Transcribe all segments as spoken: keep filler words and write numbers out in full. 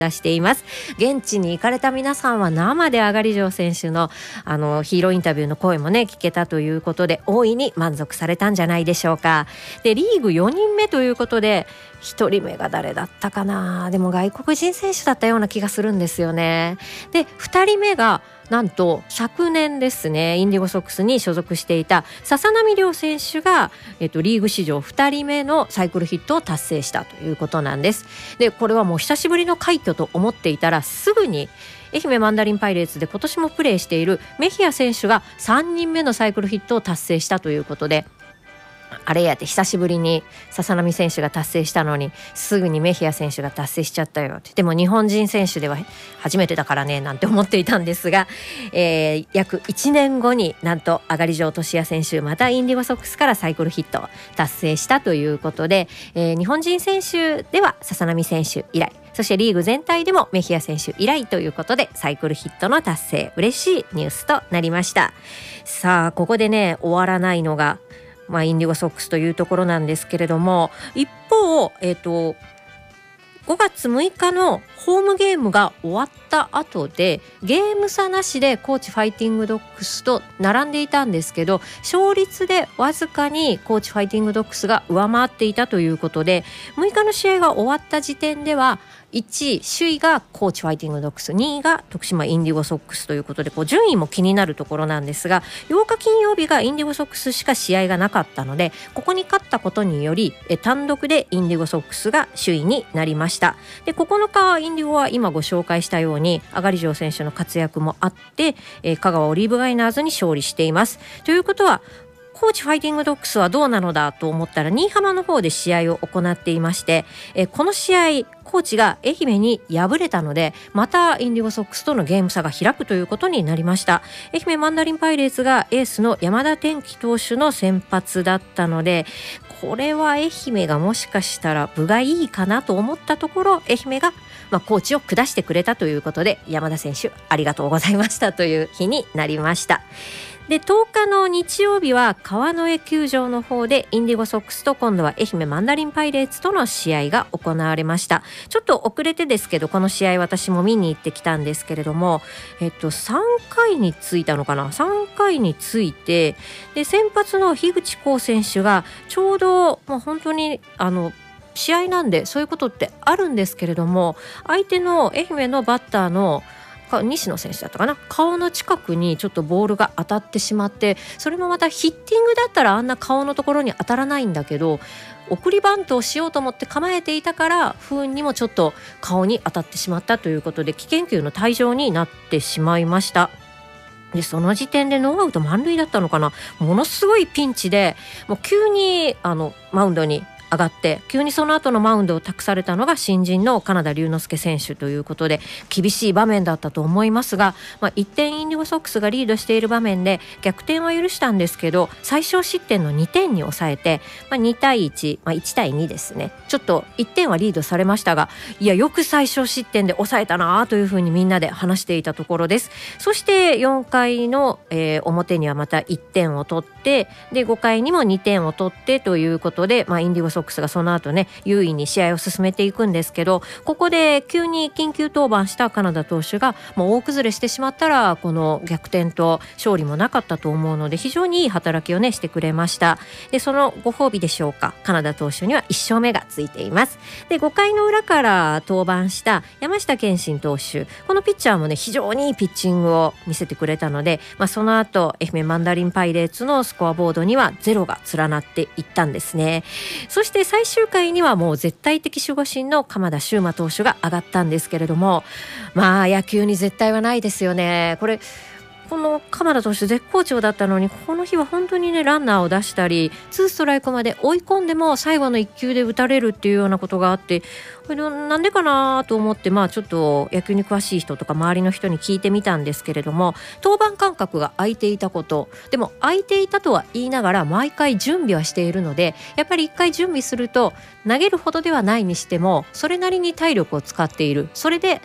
出しています。現地に行かれた皆さんは生で上がり城選手のあのヒーローインタビューの声もね聞けたということで、大いに満足されたんじゃないでしょうか。でリーグよにんめということで、ひとりめが誰だったかな。でも外国人選手だったような気がするんですよね。でふたりめがなんと昨年ですね、インディゴソックスに所属していた笹波亮選手が、えっと、リーグ史上ふたりめのサイクルヒットを達成したということなんです。でこれはもう久しぶりの快挙と思っていたら、すぐに愛媛マンダリンパイレーツで今年もプレーしているメヒア選手がさんにんめのサイクルヒットを達成したということで、あれやって久しぶりに笹波選手が達成したのにすぐにメヒア選手が達成しちゃったよって。でも日本人選手では初めてだからねなんて思っていたんですが、えー、約いちねんごになんと上がり城俊也選手またインディゴソックスからサイクルヒットを達成したということで、えー、日本人選手では笹波選手以来、そしてリーグ全体でもメヒア選手以来ということで、サイクルヒットの達成、嬉しいニュースとなりました。さあここでね終わらないのがまあ、インディゴソックスというところなんですけれども、一方、えーと、ごがつむいかのホームゲームが終わった後でゲーム差なしで高知ファイティングドッグスと並んでいたんですけど、勝率でわずかに高知ファイティングドッグスが上回っていたということで、むいかの試合が終わった時点ではいちい首位が高知ファイティングドッグス、にいが徳島インディゴソックスということで、こう順位も気になるところなんですが、ようか金曜日がインディゴソックスしか試合がなかったので、ここに勝ったことによりえ単独でインディゴソックスが首位になりました。でここのかインディゴは今ご紹介したように上がり城選手の活躍もあって、え香川オリーブガイナーズに勝利しています。ということは高知ファイティングドッグスはどうなのだと思ったら、新居浜の方で試合を行っていまして、えこの試合高知が愛媛に敗れたので、またインディゴソックスとのゲーム差が開くということになりました。愛媛マンダリンパイレーツがエースの山田天気投手の先発だったので、これは愛媛がもしかしたら分がいいかなと思ったところ、愛媛がまあ高知を下してくれたということで、山田選手ありがとうございましたという日になりました。でとおかの日曜日は川之江球場の方でインディゴソックスと今度は愛媛マンダリンパイレーツとの試合が行われました。ちょっと遅れてですけどこの試合私も見に行ってきたんですけれども、えっと、さんかいについたのかなさんかいについて、で先発の樋口浩選手がちょうどもう本当にあの試合なんでそういうことってあるんですけれども、相手の愛媛のバッターの西野選手だったかな、顔の近くにちょっとボールが当たってしまって、それもまたヒッティングだったらあんな顔のところに当たらないんだけど、送りバントをしようと思って構えていたから不運にもちょっと顔に当たってしまったということで、危険球の退場になってしまいました。でその時点でノーアウト満塁だったのかな、ものすごいピンチでもう急にあのマウンドに上がって、急にその後のマウンドを託されたのが新人の金田龍之介選手ということで、厳しい場面だったと思いますが、まあ、いってんインディゴソックスがリードしている場面で逆転は許したんですけど、最小失点のにてんに抑えて、まあ、にたいいち、まあ、いちたいにですね、ちょっといってんはリードされましたが、いやよく最小失点で抑えたなというふうにみんなで話していたところです。そしてよんかいの、えー、表にはまたいってんを取って、でごかいにもにてんを取ってということで、まあ、インディゴソックスがその後ね優位に試合を進めていくんですけど、ここで急に緊急登板した金田投手がもう大崩れしてしまったら、この逆転と勝利もなかったと思うので、非常にいい働きをねしてくれました。でそのご褒美でしょうか、金田投手にはいっしょうめがついています。でごかいの裏から登板した山下健信投手、このピッチャーもね非常にいいピッチングを見せてくれたので、まあ、その後愛媛マンダリンパイレーツのスコアボードにはゼロが連なっていったんですね。そして最終回にはもう絶対的守護神の鎌田修馬投手が上がったんですけれども、まあ野球に絶対はないですよね。これこの鎌田投手絶好調だったのに、この日は本当にねランナーを出したりツーストライクまで追い込んでも最後のいっきゅうで打たれるっていうようなことがあって、これなんでかなと思って、まあちょっと野球に詳しい人とか周りの人に聞いてみたんですけれども、登板間隔が空いていたこと、でも空いていたとは言いながら毎回準備はしているので、やっぱりいっかい準備すると投げるほどではないにしてもそれなりに体力を使っている、それで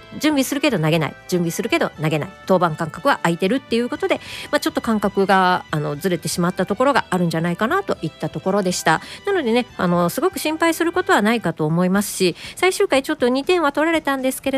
準備するけど投げない準備するけど投げない登板間隔は空いてるっていうことで、まあ、ちょっと感覚があのずれてしまったところがあるんじゃないかなといったところでした。なのでねあのすごく心配することはないかと思いますし、最終回ちょっとにてんは取られたんですけれ